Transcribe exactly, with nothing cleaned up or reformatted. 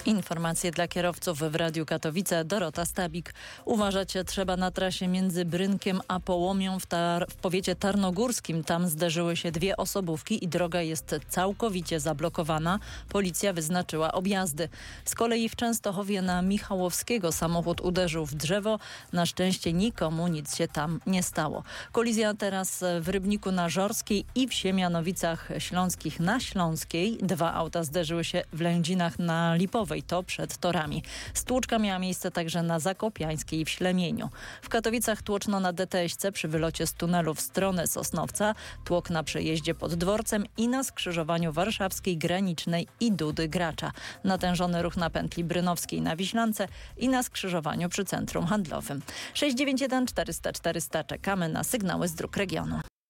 Informacje dla kierowców w Radiu Katowice. Dorota Stabik. Uważać trzeba na trasie między Brynkiem a Połomią w, tar- w powiecie tarnogórskim. Tam zderzyły się dwie osobówki i droga jest całkowicie zablokowana. Policja wyznaczyła objazdy. Z kolei w Częstochowie na Michałowskiego samochód uderzył w drzewo. Na szczęście nikomu nic się tam nie stało. Kolizja teraz w Rybniku na Żorskiej i w Siemianowicach Śląskich na Śląskiej. Dwa auta zderzyły się w Lędzinach na Lipowej. To przed torami. Stłuczka miała miejsce także na Zakopiańskiej i w Ślemieniu. W Katowicach tłoczno na D T S C przy wylocie z tunelu w stronę Sosnowca, tłok na przejeździe pod dworcem i na skrzyżowaniu Warszawskiej, Granicznej i Dudy Gracza. Natężony ruch na pętli Brynowskiej na Wiślance i na skrzyżowaniu przy centrum handlowym. sześć dziewięć jeden czterysta czterysta czekamy na sygnały z dróg regionu.